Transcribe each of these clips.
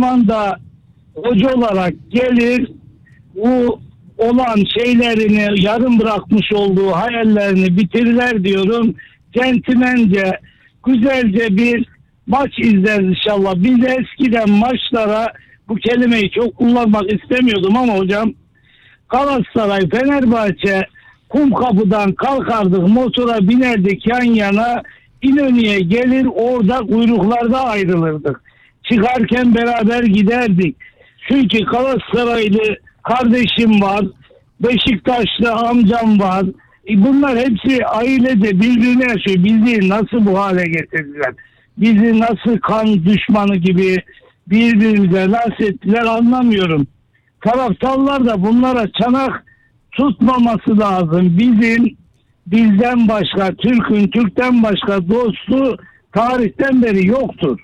zaman da hoca olarak gelir, bu olan şeylerini, yarım bırakmış olduğu hayallerini bitirirler diyorum. Centilmence, güzelce bir maç izleriz inşallah. Biz eskiden maçlara, bu kelimeyi çok kullanmak istemiyordum ama hocam, Galatasaray, Fenerbahçe Kumkapı'dan kalkardık, motora binerdik yan yana, İnönü'ye gelir, orada kuyruklarda ayrılırdık. Çıkarken beraber giderdik. Çünkü Galatasaraylı kardeşim var, Beşiktaşlı amcam var. Bunlar hepsi ailede birbirine yaşıyor. Bizi nasıl bu hale getirdiler? Bizi nasıl kan düşmanı gibi birbirimize laf ettiler anlamıyorum. Taraftarlar da bunlara çanak tutmaması lazım. Bizden başka, Türk'ten başka dostu tarihten beri yoktur.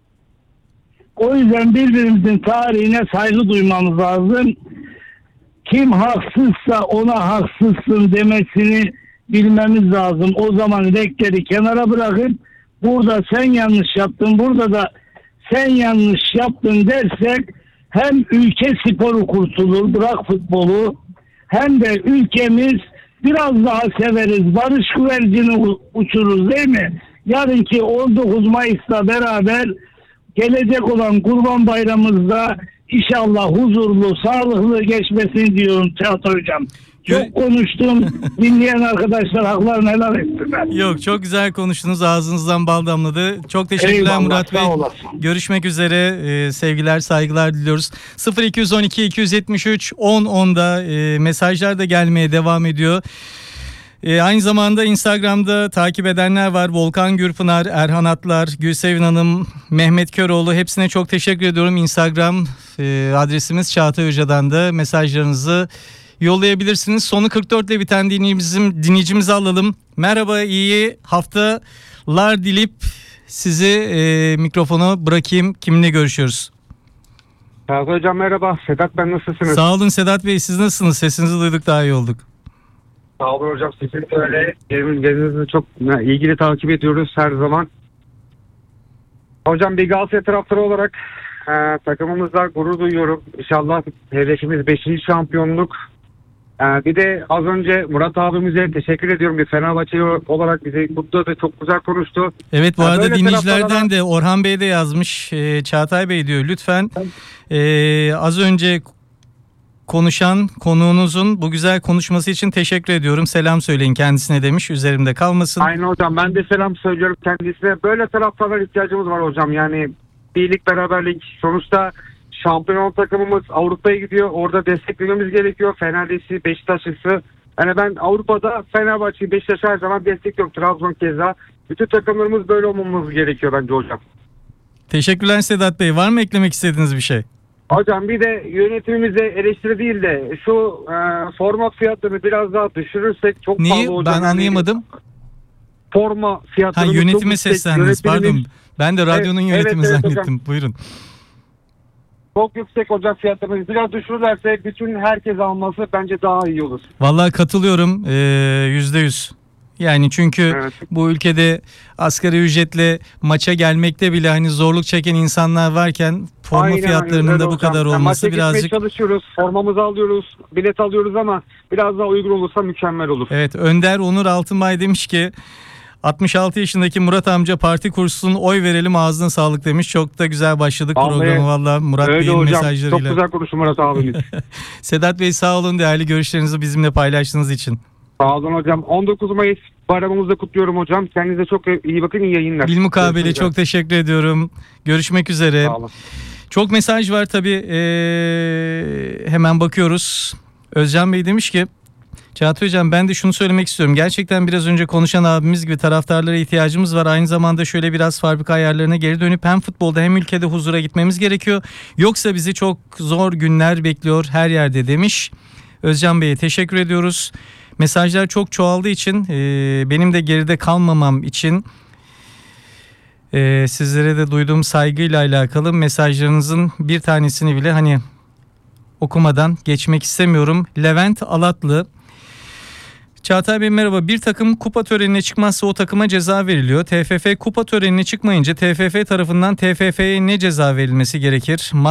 O yüzden birbirimizin tarihine saygı duymamız lazım. Kim haksızsa ona haksızsın demesini bilmemiz lazım. O zaman renkleri kenara bırakıp burada sen yanlış yaptın, burada da sen yanlış yaptın dersek hem ülke sporu kurtulur, bırak futbolu, hem de ülkemiz biraz daha severiz. Barış güvercini uçururuz değil mi? Yarınki 19 Mayıs'ta beraber gelecek olan Kurban Bayramımızda İnşallah huzurlu, sağlıklı geçmesini diyorum Çağatay Hocam. Çok konuştum. Dinleyen arkadaşlar haklarını helal etsinler. Yok, çok güzel konuştunuz. Ağzınızdan bal damladı. Çok teşekkürler. Eyvallah, Murat Bey. Görüşmek üzere. Sevgiler, saygılar diliyoruz. 0212 273 1010'da mesajlar da gelmeye devam ediyor. Aynı zamanda Instagram'da takip edenler var. Volkan Gürpınar, Erhan Atlar, Gülsevin Hanım, Mehmet Köroğlu, hepsine çok teşekkür ediyorum. Instagram adresimiz Çağatay Hoca'dan da mesajlarınızı yollayabilirsiniz. Sonu 44 ile biten dinleyicimizi alalım. Merhaba, iyi haftalar dilip sizi mikrofonu bırakayım. Kiminle görüşüyoruz? Çağatay Hocam merhaba. Sedat ben, nasılsınız? Sağ olun Sedat Bey, siz nasılsınız? Sesinizi duyduk, daha iyi olduk. Sağ olun hocam. Sizin de öyle. Gezinizi çok ilgili takip ediyoruz her zaman. Hocam bir Galatasaray taraftarı olarak takımımızla gurur duyuyorum. İnşallah hedefimiz 5. şampiyonluk. Bir de az önce Murat abimize teşekkür ediyorum. Bir Fenerbahçe olarak bizi kutladı. Çok güzel konuştu. Evet, bu arada dinleyicilerden de Orhan Bey de yazmış. Çağatay Bey diyor, lütfen az önce konuşan konuğunuzun bu güzel konuşması için teşekkür ediyorum. Selam söyleyin kendisine demiş. Üzerimde kalmasın. Aynen hocam. Ben de selam söylüyorum kendisine. Böyle taraftarlar ihtiyacımız var hocam. Yani birlik, beraberlik. Sonuçta şampiyon takımımız Avrupa'ya gidiyor. Orada desteklememiz gerekiyor. Fenerlisi, Beşiktaşlısı. Yani ben Avrupa'da Fenerbahçe'yi, Beşiktaş'ı her zaman destekliyorum. Trabzon keza. Bütün takımlarımız böyle olmamız gerekiyor bence hocam. Teşekkürler Sedat Bey. Var mı eklemek istediğiniz bir şey? Hocam bir de yönetimimize eleştiri değil de şu forma fiyatlarını biraz daha düşürürsek çok Niye? pahalı hocam. Ben anlayamadım. Forma fiyatlarını yönetime seslendiniz. Pardon. Ben de radyonun yönetimi zannettim. Hocam. Buyurun. Çok yüksek hocam fiyatlarını biraz düşürürlerse bütün herkes alması bence daha iyi olur. Vallahi katılıyorum %100. Yani çünkü bu ülkede asgari ücretle maça gelmekte bile hani zorluk çeken insanlar varken forma fiyatlarının da bu kadar olması maça birazcık... çalışıyoruz, formamızı alıyoruz, bilet alıyoruz ama biraz daha uygun olursa mükemmel olur. Evet, Önder Onur Altınbay demiş ki 66 yaşındaki Murat amca parti kursun, oy verelim, ağzına sağlık demiş. Çok da güzel başladık programı valla Murat Bey'in mesajlarıyla. Çok güzel konuştu Murat abimiz. Sedat Bey sağ olun, değerli görüşlerinizi bizimle paylaştığınız için. Sağ olun hocam. 19 Mayıs bayramımızı da kutluyorum hocam. Kendinize çok iyi bakın, iyi yayınlar. Bilmukabele çok teşekkür ediyorum. Görüşmek üzere. Sağ olun. Çok mesaj var tabii. Hemen bakıyoruz. Özcan Bey demiş ki Çağatay Hocam, ben de şunu söylemek istiyorum. Gerçekten biraz önce konuşan abimiz gibi taraftarlara ihtiyacımız var. Aynı zamanda şöyle biraz fabrika ayarlarına geri dönüp hem futbolda hem ülkede huzura gitmemiz gerekiyor. Yoksa bizi çok zor günler bekliyor her yerde demiş. Özcan Bey'e teşekkür ediyoruz. Mesajlar çok çoğaldığı için benim de geride kalmamam için sizlere de duyduğum saygıyla alakalı mesajlarınızın bir tanesini bile hani okumadan geçmek istemiyorum. Levent Alatlı: Çağatay Bey merhaba. Bir takım kupa törenine çıkmazsa o takıma ceza veriliyor. TFF kupa törenine çıkmayınca TFF tarafından TFF'ye ne ceza verilmesi gerekir?